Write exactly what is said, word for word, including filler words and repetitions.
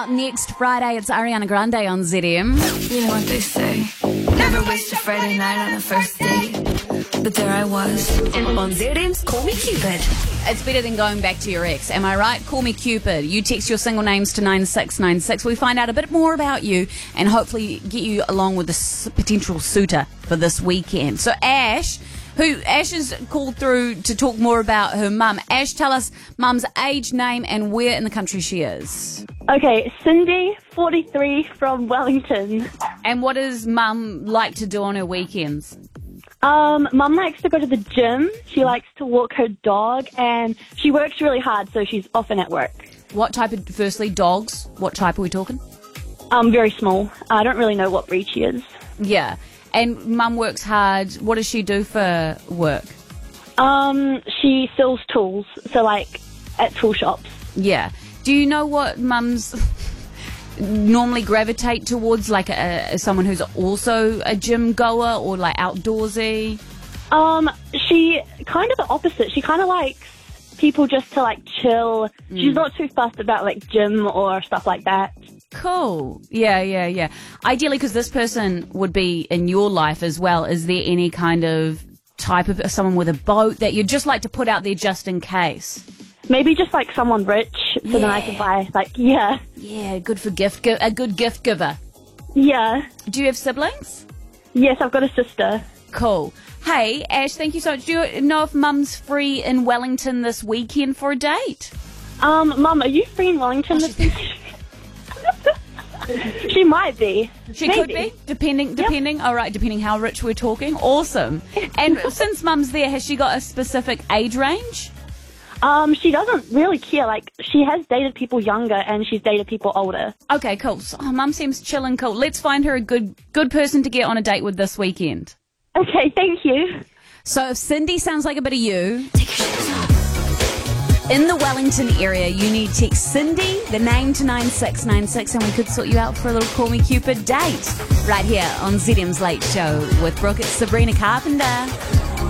out next Friday. It's Ariana Grande on Z M. You know what they say, never waste a Friday night on a first date. But there I was. And on Z M's Call Me Cupid. It's better than going back to your ex. Am I right? Call me Cupid. You text your single names to nine six nine six. We find out a bit more about you and hopefully get you along with this potential suitor for this weekend. So Ash, who Ash has called through to talk more about her mum. Ash, tell us mum's age, name, and where in the country she is. Okay, Cindy, forty-three, from Wellington. And what does mum like to do on her weekends? Um, Mum likes to go to the gym. She likes to walk her dog, and she works really hard, so she's often at work. What type of, firstly, dogs? What type are we talking? Um, very small. I don't really know what breed she is. Yeah. And mum works hard. What does she do for work? Um, she sells tools, so like at tool shops. Yeah. Do you know what mums normally gravitate towards, like a, someone who's also a gym goer or like outdoorsy? Um, she kind of the opposite. She kind of likes people just to like chill. Mm. She's not too fussed about like gym or stuff like that. Cool. Yeah, yeah, yeah. Ideally, because this person would be in your life as well, is there any kind of type of someone with a boat that you'd just like to put out there just in case? Maybe just like someone rich, so yeah. then I can buy, like, yeah. Yeah, good for gift, gi- a good gift giver. Yeah. Do you have siblings? Yes, I've got a sister. Cool. Hey, Ash, thank you so much. Do you know if Mum's free in Wellington this weekend for a date? Um, Mum, are you free in Wellington this weekend? She might be. She Maybe. could be, depending, depending. Yep. All right, depending how rich we're talking. Awesome. And since Mum's there, has she got a specific age range? Um, she doesn't really care. Like, she has dated people younger and she's dated people older. Okay, cool. So, oh, Mum seems chill and cool. Let's find her a good, good person to get on a date with this weekend. Okay, thank you. So if Cindy sounds like a bit of you, take your shoes off. In the Wellington area, you need to text Cindy, the name, to nine six nine six, and we could sort you out for a little Call Me Cupid date right here on Z M's Late Show with Brooke. It's Sabrina Carpenter.